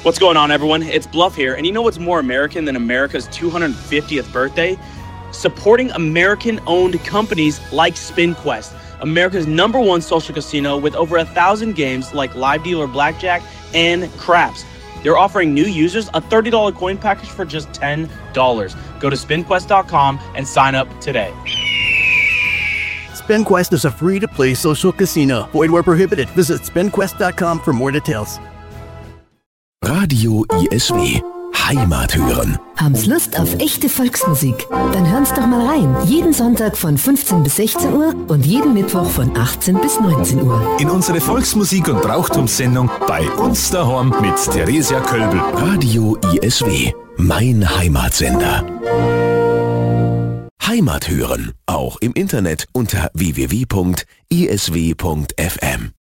What's going on, everyone? It's Bluff here, and you know what's more American than America's 250th birthday? Supporting American-owned companies like SpinQuest, America's #1 social casino with over 1,000 games like live dealer blackjack and craps. They're offering new users a $30 coin package for just $10. Go to spinquest.com and sign up today. SpinQuest is a free-to-play social casino. Void where prohibited. Visit spinquest.com for more details. Radio ISW. Heimat hören. Haben's Lust auf echte Volksmusik? Dann hören's doch mal rein. Jeden Sonntag von 15 bis 16 Uhr und jeden Mittwoch von 18 bis 19 Uhr. In unsere Volksmusik- und Brauchtumssendung bei uns daheim mit Theresia Kölbel. Radio ISW. Mein Heimatsender. Heimat hören. Auch im Internet unter www.isw.fm.